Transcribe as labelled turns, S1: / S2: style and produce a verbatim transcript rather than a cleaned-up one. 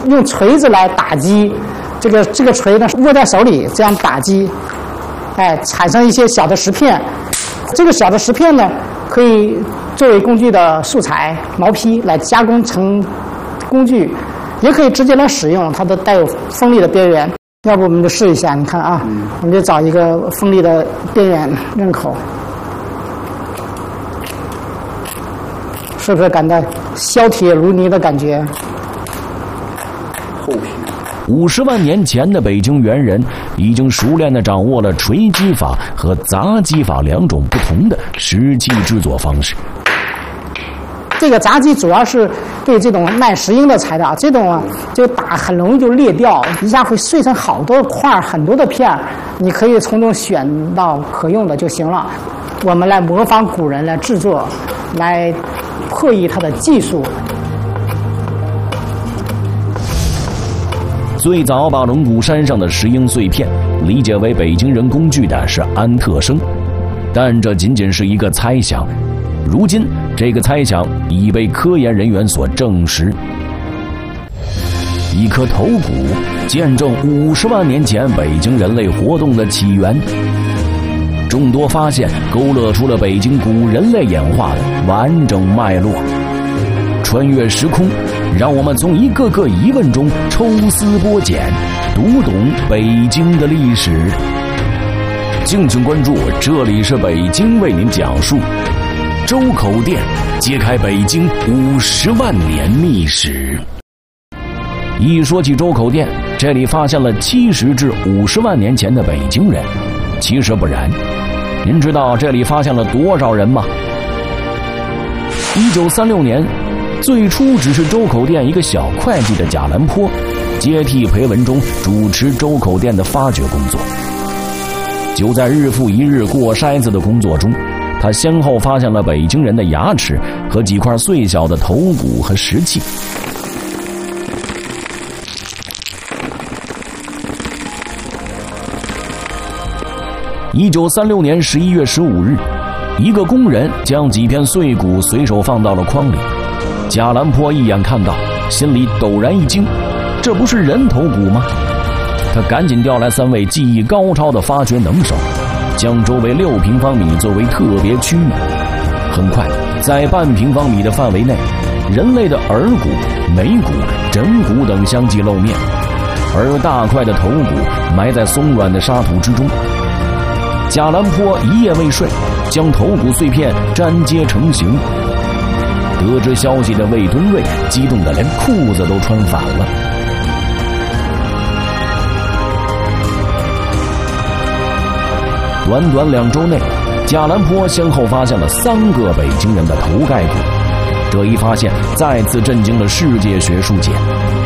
S1: 用锤子来打击，这个这个锤呢握在手里这样打击，哎，产生一些小的石片。这个小的石片呢，可以作为工具的素材毛坯来加工成工具，也可以直接来使用，它都带有锋利的边缘。要不我们就试一下，你看啊，嗯、我们就找一个锋利的边缘刃口，是不是感到削铁如泥的感觉？
S2: 厚皮。
S3: 五十万年前的北京猿人已经熟练地掌握了锤击法和砸击法两种不同的石器制作方式。
S1: 这个砸击主要是对这种耐石英的材料，这种啊就打很容易就裂掉，一下会碎成好多块很多的片，你可以从中选到可用的就行了。我们来模仿古人来制作，来破译它的技术。
S3: 最早把龙骨山上的石英碎片理解为北京人工具的是安特生，但这仅仅是一个猜想。如今这个猜想已被科研人员所证实。一颗头骨见证五十万年前北京人类活动的起源，众多发现勾勒出了北京古人类演化的完整脉络。穿越时空，让我们从一个个疑问中抽丝剥茧，读懂北京的历史。敬请关注，这里是北京为您讲述周口店，揭开北京五十万年秘史。一说起周口店，这里发现了七十至五十万年前的北京人。其实不然，您知道这里发现了多少人吗？一九三六年，最初只是周口店一个小会计的贾兰坡接替裴文中主持周口店的发掘工作。就在日复一日过筛子的工作中，他先后发现了北京人的牙齿和几块碎小的头骨和石器。一九三六年十一月十五日，一个工人将几片碎骨随手放到了筐里。贾兰坡一眼看到，心里陡然一惊，这不是人头骨吗？他赶紧调来三位技艺高超的发掘能手，将周围六平方米作为特别区域。很快，在半平方米的范围内，人类的耳骨、眉骨、枕骨等相继露面，而大块的头骨埋在松软的沙土之中。贾兰坡一夜未睡，将头骨碎片粘接成型。得知消息的魏敦瑞激动得连裤子都穿反了。短短两周内，贾兰坡先后发现了三个北京人的头盖骨。这一发现再次震惊了世界学术界。